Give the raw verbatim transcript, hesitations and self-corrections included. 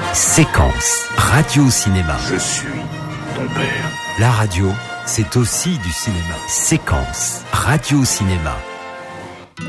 Séquence radio-cinéma. Je suis ton père. La radio, c'est aussi du cinéma. Séquence radio-cinéma.